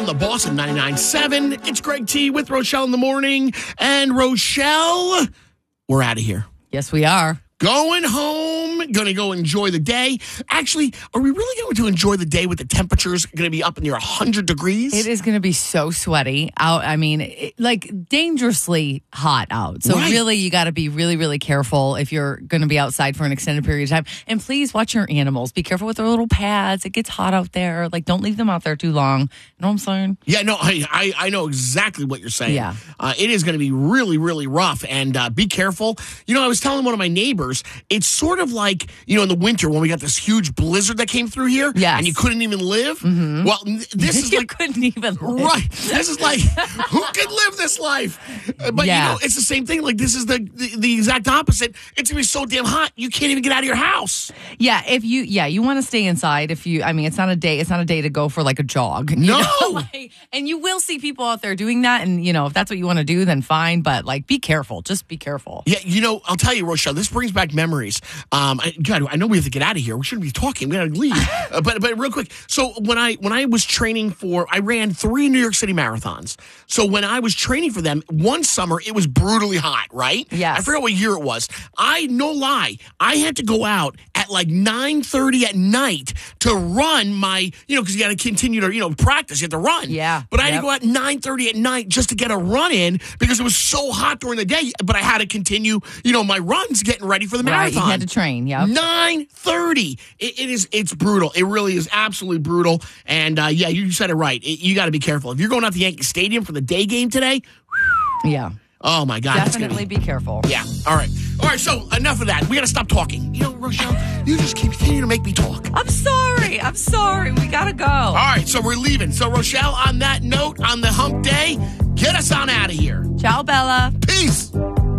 on The Boss of 99.7. It's Greg T with Rochelle in the morning. And Rochelle, we're out of here. Yes, we are. Going home, going to go enjoy the day. Actually, are we really going to enjoy the day with the temperatures going to be up near 100 degrees? It is going to be so sweaty out. I mean, like dangerously hot out. So really, you got to be really, really careful if you're going to be outside for an extended period of time. And please watch your animals. Be careful with their little pads. It gets hot out there. Like, don't leave them out there too long. You know what I'm saying? Yeah, no, I know exactly what you're saying. Yeah. It is going to be really, really rough. And be careful. You know, I was telling one of my neighbors, it's sort of like, you know, in the winter when we got this huge blizzard that came through here. Yes. And you couldn't even live. Mm-hmm. Well, this is you like... couldn't even live. Right. This is like, who can live this life? But, you know, it's the same thing. Like, this is the exact opposite. It's going to be so damn hot, you can't even get out of your house. Yeah, you want to stay inside. It's not a day to go for like a jog. No. And you will see people out there doing that. And, you know, if that's what you want to do, then fine. But, like, be careful. Just be careful. Yeah, you know, I'll tell you, Rochelle, this brings back memories. God, I know we have to get out of here. We shouldn't be talking. We got to leave. But real quick. So when I was training I ran 3 New York City marathons. So when I was training for them, one summer, it was brutally hot, right? Yes. I forgot what year it was. No lie, I had to go out at like 9:30 at night to run my, you know, because you got to continue to, you know, practice. You have to run. Yeah. But I had to go out 9:30 at night just to get a run in because it was so hot during the day. But I had to continue, you know, my runs getting ready for the marathon. You had to train, yeah. 9:30. It's brutal. It really is absolutely brutal. And yeah, you said it right. You got to be careful. If you're going out to Yankee Stadium for the day game today, yeah. Oh my God. Definitely be careful. Yeah. All right. So enough of that. We got to stop talking. You know, Rochelle, you just continue to make me talk. I'm sorry. We got to go. All right. So we're leaving. So Rochelle, on that note, on the hump day, get us on out of here. Ciao, Bella. Peace.